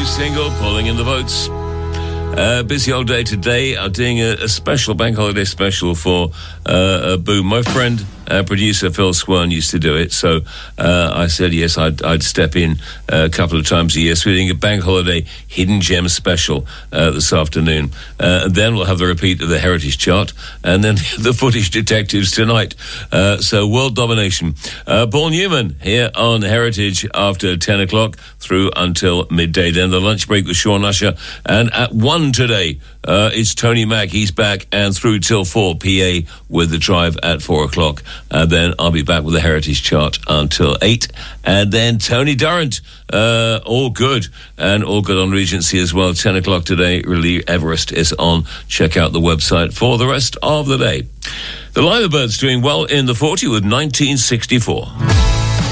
new single, pulling in the votes. Busy old day today. I'm doing a special bank holiday special for Boom. My friend, producer Phil Swan used to do it, so I said yes, I'd step in a couple of times a year. So we're doing a bank holiday hidden gem special this afternoon. And then we'll have the repeat of the Heritage Chart, and then the Footage Detectives tonight. So world domination. Paul Newman here on Heritage after 10 o'clock through until midday. Then the lunch break with Sean Usher, and at 1 today, it's Tony Mack. He's back and through till 4 PA with the drive at 4 o'clock. And then I'll be back with the Heritage Chart until 8. And then Tony Durrant, all good. And all good on Regency as well. 10 o'clock today, Relief Everest is on. Check out the website for the rest of the day. The Lima Birds doing well in the 40 with 1964.